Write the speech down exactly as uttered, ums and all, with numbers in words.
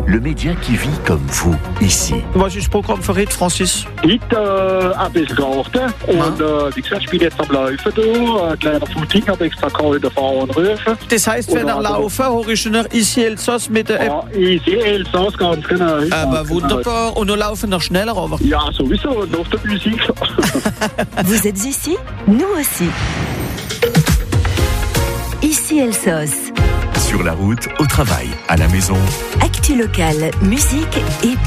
le média qui vit comme vous, ici. Was ist das Programm verrät, Francis? Heute äh, ein bisschen Garten und äh, wie gesagt, ich bin jetzt am Laufen da, ein kleiner Footing, habe extra gehalten, fahren und rufen. Das heißt, wenn er laufen, höre ich schon nach Ici Elsass mit der App. Ja, ich sehe Elsass ganz genau. Aber ganz wunderbar. Und noch laufen noch schneller, aber. Genau. Ja, sowieso, nach der Musik. Vous êtes ici? Nous aussi. Ici Elsass. Sur la route, au travail, à la maison. Actu locale, musique et